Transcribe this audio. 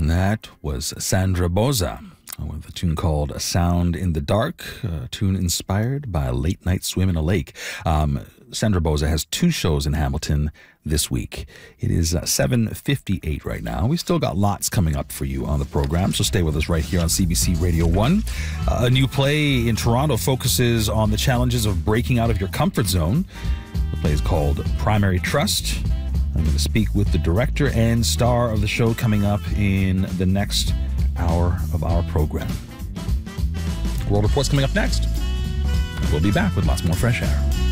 That was Sandra Boza with a tune called Sound in the Dark, a tune inspired by a late night swim in a lake. Sandra Boza has two shows in Hamilton this week. It is 7:58 right now. We still got lots coming up for you on the program, so stay with us right here on CBC Radio 1. A new play in Toronto focuses on the challenges of breaking out of your comfort zone. The play is called Primary Trust. I'm going to speak with the director and star of the show coming up in the next hour of our program. World Report's coming up next. We'll be back with lots more fresh air.